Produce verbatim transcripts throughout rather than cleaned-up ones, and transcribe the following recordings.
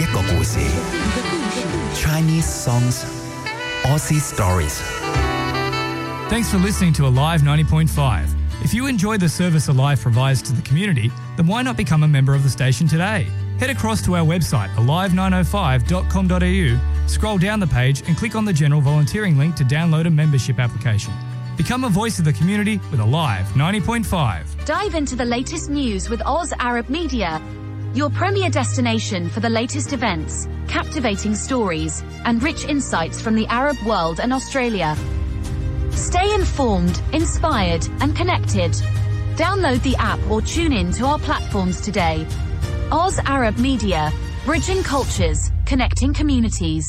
一個故事 Chinese songs, Aussie stories. Thanks for listening to Alive ninety point five. If you enjoy the service Alive provides to the community, then why not become a member of the station today? Head across to our website alive nine oh five dot com dot a u, scroll down the page and click on the general volunteering link to download a membership application. Become a voice of the community with Alive ninety point five. Dive into the latest news with Oz Arab Media, your premier destination for the latest events, captivating stories, and rich insights from the Arab world and Australia. Stay informed, inspired, and connected. Download the app or tune in to our platforms today. Oz Arab Media, bridging cultures, connecting communities.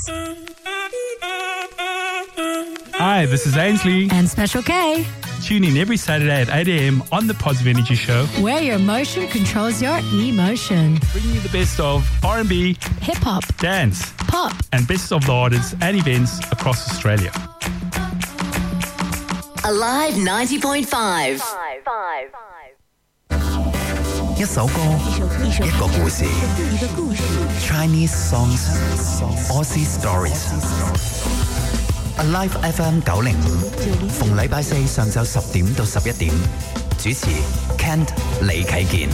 Hi, this is Ainsley. And Special K. Tune in every Saturday at eight a m on the Positive Energy Show, where your emotion controls your emotion. bringing you the best of R and B, Hip-hop, dance, pop, and best of the artists and events across Australia. Alive ninety point five. 一首歌，一個故事 Chinese songs, Aussie stories. Alive F M 九零五，逢禮拜四上晝十點到十一點，主持 Kent 李啟健。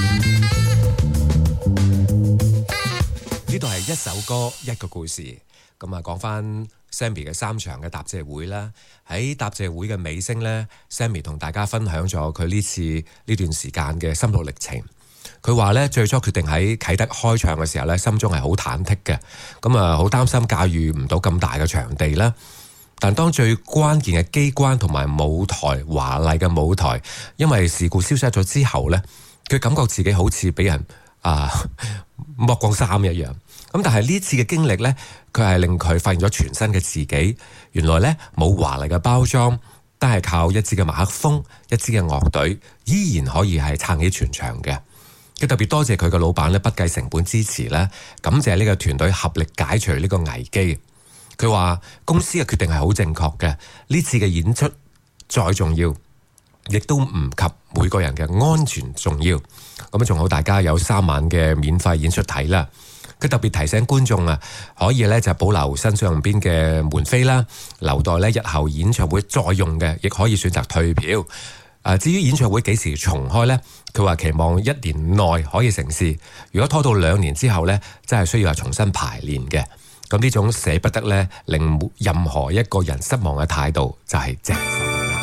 呢度係一首歌一個故事，咁啊講翻 Sammy 嘅三場嘅答謝會啦。喺答謝會嘅尾聲呢， Sammy 同大家分享咗佢呢次呢段時間嘅心路歷程。佢話呢，最初決定喺啟德開唱嘅時候呢，心中係好忐忑嘅，咁啊好擔心駕馭唔到咁大嘅場地啦。但當最關鍵嘅機關同埋舞台華麗嘅舞台因為事故消失咗之後呢，佢感覺自己好似俾人啊剝光衫一樣。咁但係呢次嘅經歷呢，佢係令佢發現咗全新嘅自己。原來呢，冇華麗嘅包裝，但係靠一支嘅麥克風、一支嘅樂隊，依然可以係撐起全場嘅。佢特別多謝佢嘅老闆呢，不計成本支持呢，感謝呢個團隊合力解除呢個危機。佢話公司嘅決定係好正確嘅，呢次嘅演出再重要，亦都唔及每個人嘅安全重要。咁仲好，大家有三晚嘅免費演出睇啦。佢特別提醒觀眾啊，可以咧就保留身上邊嘅門飛啦，留待咧日後演唱會再用嘅，亦可以選擇退票。啊，至於演唱會幾時重開呢？佢話期望一年內可以成事，如果拖到兩年之後呢，真係需要重新排練嘅。咁呢種捨不得呢，令任何一個人失望嘅態度就係正。